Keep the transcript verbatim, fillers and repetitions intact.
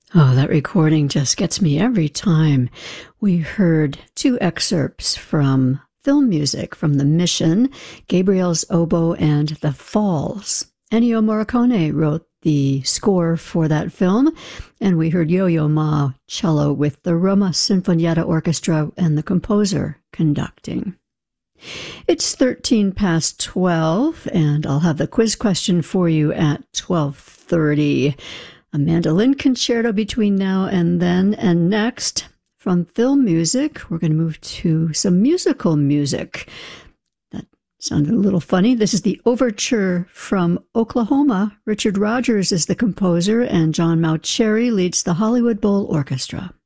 Oh, that recording just gets me every time. We heard two excerpts from film music from The Mission, Gabriel's Oboe, and The Falls. Ennio Morricone wrote the score for that film, and we heard Yo-Yo Ma cello with the Roma Sinfonietta Orchestra and the composer conducting. It's thirteen past twelve, and I'll have the quiz question for you at twelve thirty. A mandolin concerto between now and then, and next, from film music, we're going to move to some musical music. That sounded a little funny. This is the Overture from Oklahoma. Richard Rodgers is the composer, and John Mauceri leads the Hollywood Bowl Orchestra.